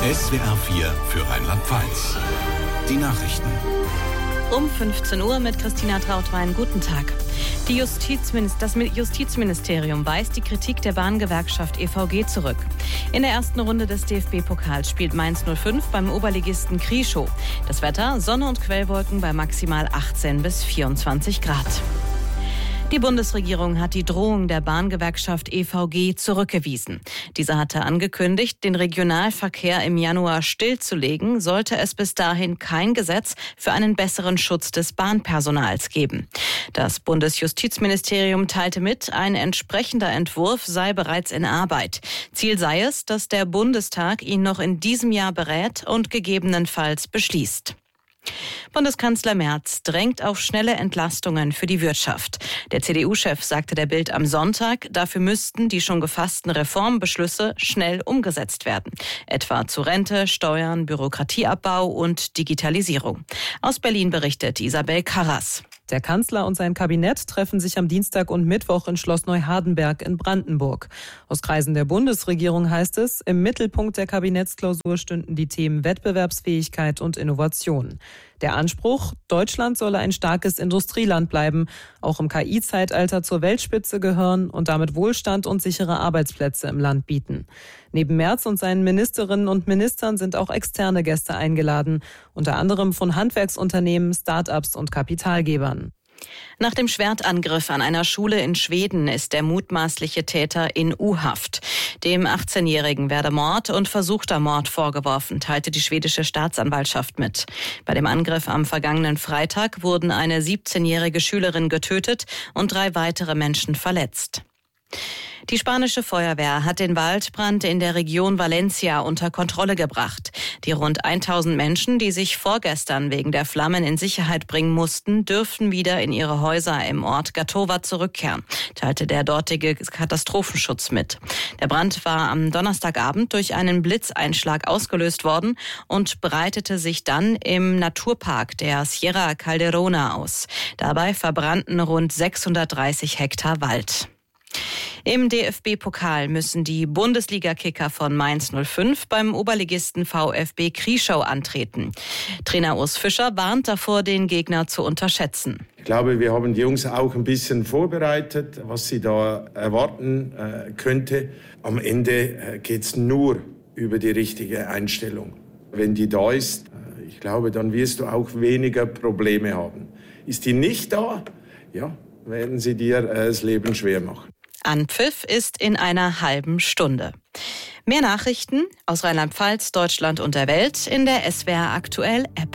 SWR 4 für Rheinland-Pfalz. Die Nachrichten. Um 15 Uhr mit Christina Trautwein. Guten Tag. Das Justizministerium weist die Kritik der Bahngewerkschaft EVG zurück. In der ersten Runde des DFB-Pokals spielt Mainz 05 beim Oberligisten Krieschow. Das Wetter: Sonne und Quellwolken bei maximal 18 bis 24 Grad. Die Bundesregierung hat die Drohung der Bahngewerkschaft EVG zurückgewiesen. Diese hatte angekündigt, den Regionalverkehr im Januar stillzulegen, sollte es bis dahin kein Gesetz für einen besseren Schutz des Bahnpersonals geben. Das Bundesjustizministerium teilte mit, ein entsprechender Entwurf sei bereits in Arbeit. Ziel sei es, dass der Bundestag ihn noch in diesem Jahr berät und gegebenenfalls beschließt. Bundeskanzler Merz drängt auf schnelle Entlastungen für die Wirtschaft. Der CDU-Chef sagte der Bild am Sonntag, dafür müssten die schon gefassten Reformbeschlüsse schnell umgesetzt werden. Etwa zu Rente, Steuern, Bürokratieabbau und Digitalisierung. Aus Berlin berichtet Isabel Karras. Der Kanzler und sein Kabinett treffen sich am Dienstag und Mittwoch in Schloss Neuhardenberg in Brandenburg. Aus Kreisen der Bundesregierung heißt es, im Mittelpunkt der Kabinettsklausur stünden die Themen Wettbewerbsfähigkeit und Innovation. Der Anspruch, Deutschland solle ein starkes Industrieland bleiben, auch im KI-Zeitalter zur Weltspitze gehören und damit Wohlstand und sichere Arbeitsplätze im Land bieten. Neben Merz und seinen Ministerinnen und Ministern sind auch externe Gäste eingeladen, unter anderem von Handwerksunternehmen, Start-ups und Kapitalgebern. Nach dem Schwertangriff an einer Schule in Schweden ist der mutmaßliche Täter in U-Haft. Dem 18-Jährigen werde Mord und versuchter Mord vorgeworfen, teilte die schwedische Staatsanwaltschaft mit. Bei dem Angriff am vergangenen Freitag wurden eine 17-jährige Schülerin getötet und 3 weitere Menschen verletzt. Die spanische Feuerwehr hat den Waldbrand in der Region Valencia unter Kontrolle gebracht. Die rund 1000 Menschen, die sich vorgestern wegen der Flammen in Sicherheit bringen mussten, dürften wieder in ihre Häuser im Ort Gatowa zurückkehren, teilte der dortige Katastrophenschutz mit. Der Brand war am Donnerstagabend durch einen Blitzeinschlag ausgelöst worden und breitete sich dann im Naturpark der Sierra Calderona aus. Dabei verbrannten rund 630 Hektar Wald. Im DFB-Pokal müssen die Bundesliga-Kicker von Mainz 05 beim Oberligisten VfB Krieschow antreten. Trainer Urs Fischer warnt davor, den Gegner zu unterschätzen. Ich glaube, wir haben die Jungs auch ein bisschen vorbereitet, was sie da erwarten könnte. Am Ende geht es nur über die richtige Einstellung. Wenn die da ist, ich glaube, dann wirst du auch weniger Probleme haben. Ist die nicht da, ja, werden sie dir das Leben schwer machen. Anpfiff ist in einer halben Stunde. Mehr Nachrichten aus Rheinland-Pfalz, Deutschland und der Welt in der SWR Aktuell App.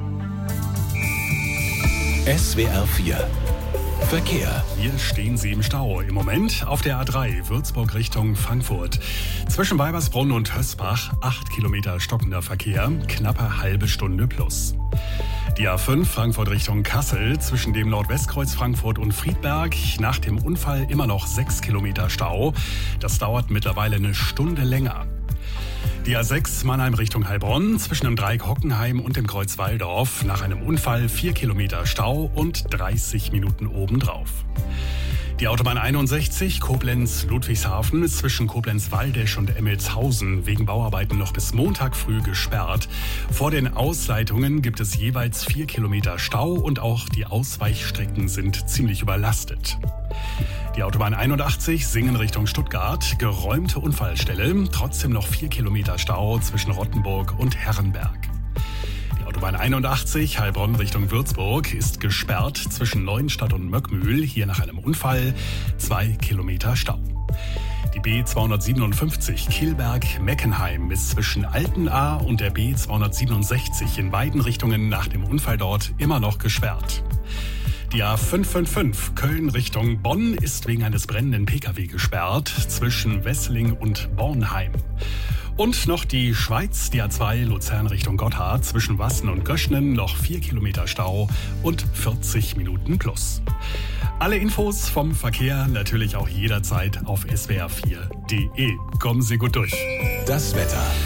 SWR 4 Verkehr. Hier stehen Sie im Stau. Im Moment auf der A3 Würzburg Richtung Frankfurt. Zwischen Weibersbrunn und Hösbach 8 Kilometer stockender Verkehr, knappe halbe Stunde plus. Die A5 Frankfurt Richtung Kassel zwischen dem Nordwestkreuz Frankfurt und Friedberg. Nach dem Unfall immer noch 6 Kilometer Stau. Das dauert mittlerweile eine Stunde länger. Die A6 Mannheim Richtung Heilbronn zwischen dem Dreieck Hockenheim und dem Kreuz Walldorf. Nach einem Unfall 4 Kilometer Stau und 30 Minuten obendrauf. Die Autobahn 61 Koblenz-Ludwigshafen ist zwischen Koblenz-Waldesch und Emmelshausen wegen Bauarbeiten noch bis Montag früh gesperrt. Vor den Ausleitungen gibt es jeweils 4 Kilometer Stau und auch die Ausweichstrecken sind ziemlich überlastet. Die Autobahn 81 Singen Richtung Stuttgart, geräumte Unfallstelle, trotzdem noch 4 Kilometer Stau zwischen Rottenburg und Herrenberg. Autobahn 81 Heilbronn Richtung Würzburg ist gesperrt zwischen Neuenstadt und Möckmühl, hier nach einem Unfall 2 Kilometer Stau. Die B257 Kilberg-Meckenheim ist zwischen Altenahr und der B267 in beiden Richtungen nach dem Unfall dort immer noch gesperrt. Die A555 Köln Richtung Bonn ist wegen eines brennenden Pkw gesperrt zwischen Wesseling und Bornheim. Und noch die Schweiz, die A2 Luzern Richtung Gotthard zwischen Wassen und Göschnen noch 4 Kilometer Stau und 40 Minuten plus. Alle Infos vom Verkehr natürlich auch jederzeit auf swr4.de. Kommen Sie gut durch. Das Wetter.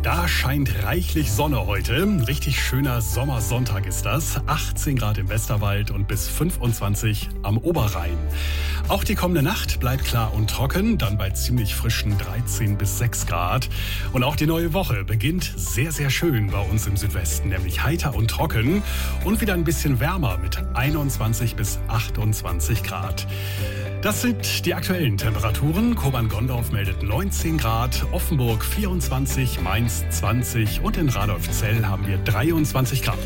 Da scheint reichlich Sonne heute. Ein richtig schöner Sommersonntag ist das. 18 Grad im Westerwald und bis 25 am Oberrhein. Auch die kommende Nacht bleibt klar und trocken, dann bei ziemlich frischen 13 bis 6 Grad. Und auch die neue Woche beginnt sehr, sehr schön bei uns im Südwesten, nämlich heiter und trocken und wieder ein bisschen wärmer mit 21 bis 28 Grad. Das sind die aktuellen Temperaturen. Kobern-Gondorf meldet 19 Grad, Offenburg 24, Mainz 20 und in Radolfzell haben wir 23 Grad.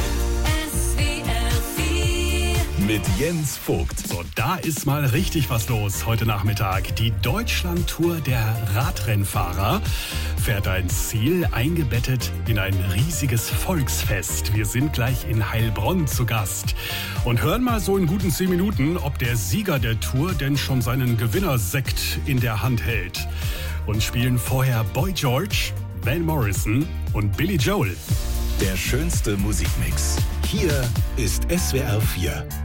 Mit Jens Vogt. So, da ist mal richtig was los heute Nachmittag. Die Deutschland-Tour der Radrennfahrer fährt ein Ziel, eingebettet in ein riesiges Volksfest. Wir sind gleich in Heilbronn zu Gast und hören mal so in guten 10 Minuten, ob der Sieger der Tour denn schon seinen Gewinnersekt in der Hand hält. Und spielen vorher Boy George, Van Morrison und Billy Joel. Der schönste Musikmix. Hier ist SWR 4.